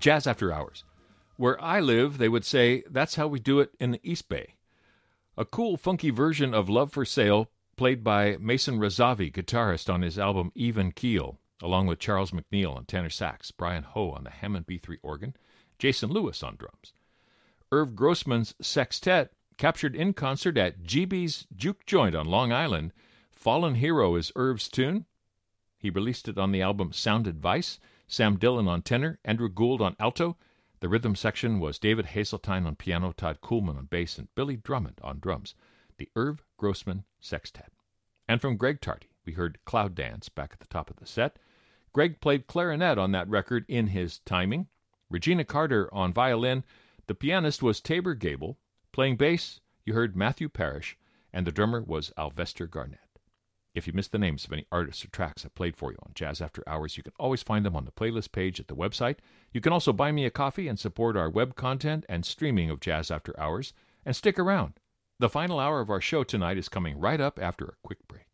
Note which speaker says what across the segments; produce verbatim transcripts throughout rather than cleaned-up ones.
Speaker 1: Jazz After Hours. Where I live, they would say, that's how we do it in the East Bay. A cool, funky version of Love for Sale played by Mason Razavi, guitarist, on his album Even Keel, along with Charles McNeil on tenor sax, Brian Ho on the Hammond B three organ, Jason Lewis on drums. Irv Grossman's sextet, captured in concert at G B's Juke Joint on Long Island. Fallen Hero is Irv's tune. He released it on the album Sound Advice. Sam Dillon on tenor, Andrew Gould on alto. The rhythm section was David Hazeltine on piano, Todd Kuhlman on bass, and Billy Drummond on drums. The Irv Grossman Sextet. And from Greg Tardy, we heard Cloud Dance back at the top of the set. Greg played clarinet on that record in his timing. Regina Carter on violin. The pianist was Tabor Gable. Playing bass, you heard Matthew Parrish, and the drummer was Alvester Garnett. If you missed the names of any artists or tracks I played for you on Jazz After Hours, you can always find them on the playlist page at the website. You can also buy me a coffee and support our web content and streaming of Jazz After Hours. And stick around. The final hour of our show tonight is coming right up after a quick break.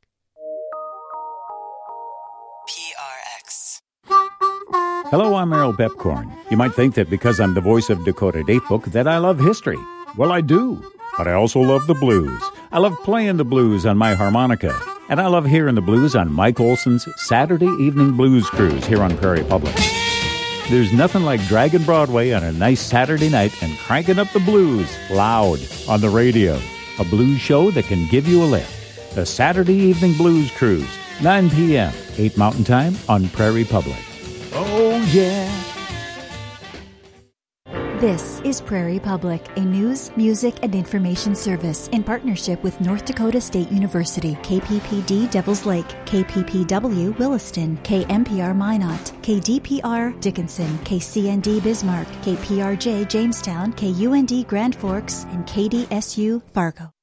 Speaker 2: P R X.
Speaker 3: Hello, I'm Errol Bepcorn. You might think that because I'm the voice of Dakota Datebook that I love history. Well, I do. But I also love the blues. I love playing the blues on my harmonica. And I love hearing the blues on Mike Olson's Saturday Evening Blues Cruise here on Prairie Public. There's nothing like dragging Broadway on a nice Saturday night and cranking up the blues loud on the radio. A blues show that can give you a lift. The Saturday Evening Blues Cruise, nine p.m., eight Mountain Time on Prairie Public. Oh, yeah.
Speaker 4: This is Prairie Public, a news, music, and information service in partnership with North Dakota State University, K P P D Devils Lake, K P P W Williston, K M P R Minot, K D P R Dickinson, K C N D Bismarck, K P R J Jamestown, K U N D Grand Forks, and K D S U Fargo.